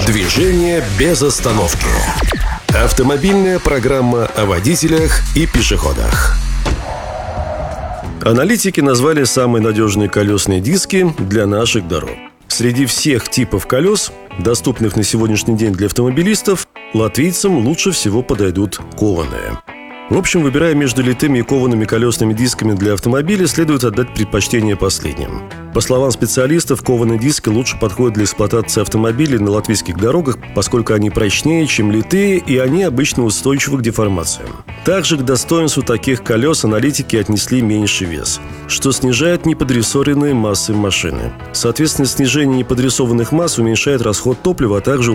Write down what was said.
Движение без остановки. Автомобильная программа о водителях и пешеходах. Аналитики назвали самые надежные колесные диски для наших дорог. Среди всех типов колес, доступных на сегодняшний день для автомобилистов, латвийцам лучше всего подойдут кованые. В общем, выбирая между литыми и коваными колесными дисками для автомобиля, следует отдать предпочтение последним. По словам специалистов, кованые диски лучше подходят для эксплуатации автомобилей на латвийских дорогах, поскольку они прочнее, чем литые, и они обычно устойчивы к деформациям. Также к достоинству таких колес аналитики отнесли меньший вес, что снижает неподрессоренные массы машины. Соответственно, снижение неподрессованных масс уменьшает расход топлива, а также